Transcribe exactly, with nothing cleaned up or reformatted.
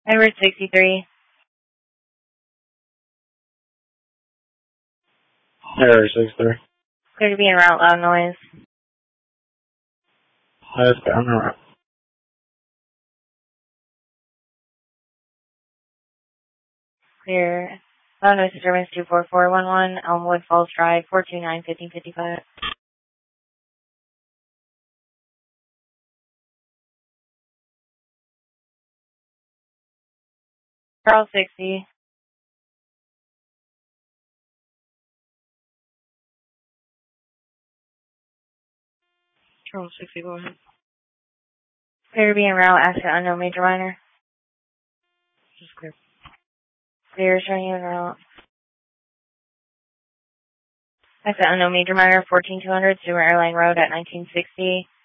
Edward sixty-three. Error sixty-three. Clear to be en route, loud noise. Let's go on the route. Clear. Loud noise disturbance two four four one one, Elmwood Falls Drive, four two nine, fifteen fifty-five. Charles sixty. Charles sixty, go ahead. Clear to be en route, accident unknown, major minor. Just clear. Clear, showing you en route. Accident unknown, major minor, fourteen two hundred, Zoomer Airline Road at nineteen sixty.